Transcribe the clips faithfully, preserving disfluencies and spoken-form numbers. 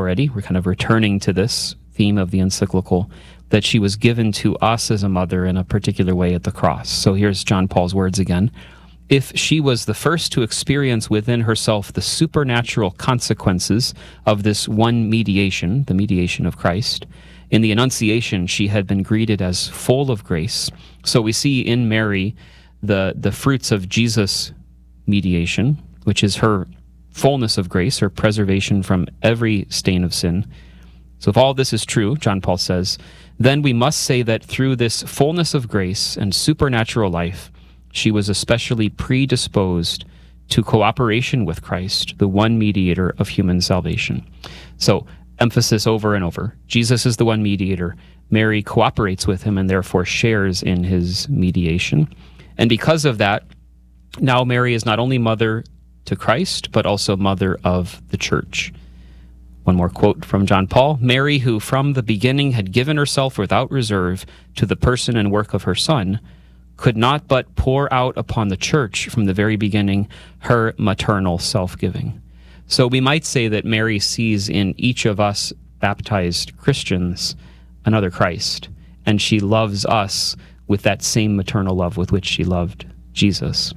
already. We're kind of returning to this theme of the encyclical, that she was given to us as a mother in a particular way at the cross. So here's John Paul's words again. If she was the first to experience within herself the supernatural consequences of this one mediation, the mediation of Christ, in the Annunciation she had been greeted as full of grace. So we see in Mary the, the fruits of Jesus' mediation, which is her fullness of grace, her preservation from every stain of sin. So if all this is true, John Paul says, then we must say that through this fullness of grace and supernatural life, she was especially predisposed to cooperation with Christ, the one mediator of human salvation. So, emphasis over and over. Jesus is the one mediator. Mary cooperates with him and therefore shares in his mediation. And because of that, now Mary is not only mother to Christ, but also mother of the church. One more quote from John Paul. Mary, who from the beginning had given herself without reserve to the person and work of her Son, could not but pour out upon the church from the very beginning her maternal self-giving. So we might say that Mary sees in each of us baptized Christians another Christ, and she loves us with that same maternal love with which she loved Jesus.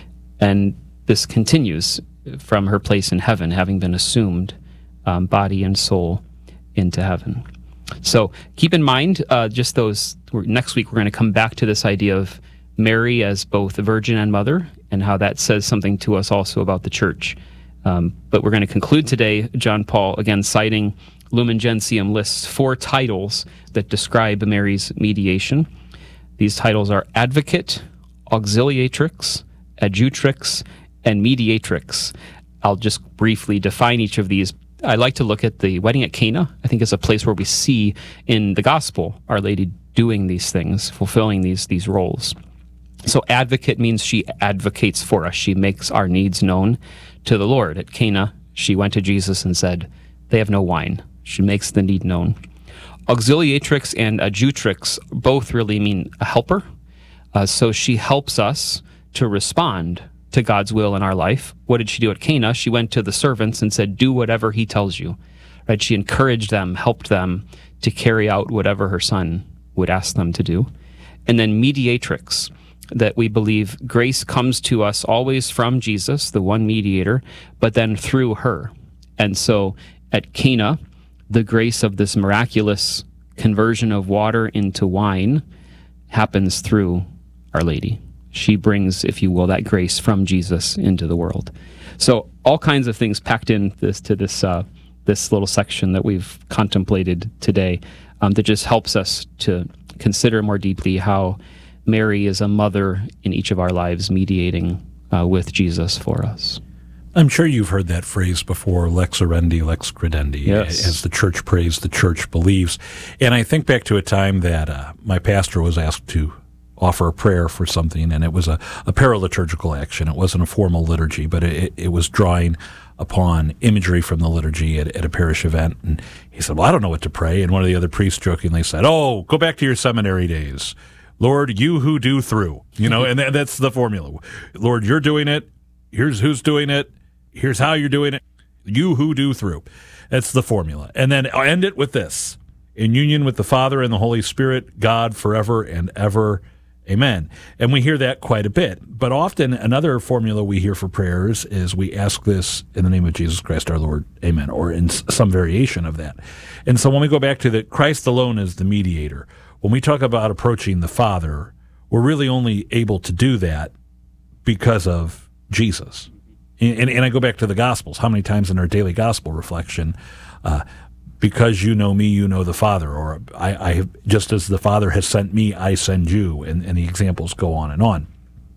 And this continues from her place in heaven, having been assumed um, body and soul into heaven. So keep in mind, uh, just those, next week we're going to come back to this idea of Mary as both virgin and mother, and how that says something to us also about the church. Um, but we're going to conclude today, John Paul, again, citing Lumen Gentium lists four titles that describe Mary's mediation. These titles are Advocate, Auxiliatrix, Adjutrix, and Mediatrix. I'll just briefly define each of these. I like to look at the wedding at Cana. I think it's a place where we see in the gospel Our Lady doing these things, fulfilling these, these roles. So advocate means she advocates for us. She makes our needs known to the Lord. At Cana, she went to Jesus and said, they have no wine. She makes the need known. Auxiliatrix and adjutrix both really mean a helper. Uh, so she helps us to respond to God's will in our life. What did she do at Cana? She went to the servants and said, do whatever he tells you. Right? She encouraged them, helped them to carry out whatever her son would ask them to do. And then mediatrix, that we believe grace comes to us always from Jesus, the one mediator, but then through her. And so at Cana, the grace of this miraculous conversion of water into wine happens through Our Lady. She brings, if you will, that grace from Jesus into the world. So all kinds of things packed in this to this uh, this little section that we've contemplated today um, that just helps us to consider more deeply how Mary is a mother in each of our lives, mediating uh, with Jesus for us. I'm sure you've heard that phrase before, lex oriendi, lex credendi. Yes. As the church prays, the church believes. And I think back to a time that uh, my pastor was asked to offer a prayer for something, and it was a, a paraliturgical action. It wasn't a formal liturgy, but it, it was drawing upon imagery from the liturgy at, at a parish event. And he said, well, I don't know what to pray. And one of the other priests jokingly said, oh, go back to your seminary days. Lord, you who do through, you know, and that's the formula. Lord, you're doing it. Here's who's doing it. Here's how you're doing it. You who do through. That's the formula. And then I'll end it with this. In union with the Father and the Holy Spirit, God forever and ever. Amen. And we hear that quite a bit. But often another formula we hear for prayers is we ask this in the name of Jesus Christ our Lord. Amen. Or in some variation of that. And so when we go back to that, Christ alone is the mediator. When we talk about approaching the Father, we're really only able to do that because of Jesus. And, and, and I go back to the Gospels. How many times in our daily Gospel reflection, uh, because you know me, you know the Father, or I, I have, just as the Father has sent me, I send you, and, and the examples go on and on.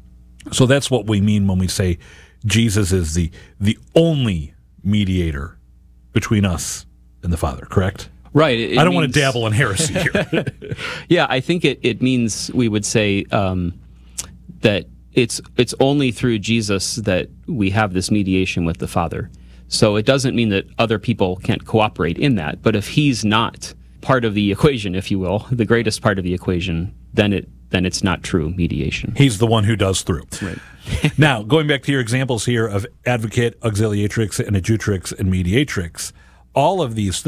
So that's what we mean when we say Jesus is the the only mediator between us and the Father, correct? Right. It I don't means, want to dabble in heresy here. Yeah, I think it, it means we would say um, that it's it's only through Jesus that we have this mediation with the Father. So it doesn't mean that other people can't cooperate in that, but if he's not part of the equation, if you will, the greatest part of the equation, then it then it's not true mediation. He's the one who does through. Right. Now, going back to your examples here of advocate, auxiliatrix, and adjutrix, and mediatrix, all of these things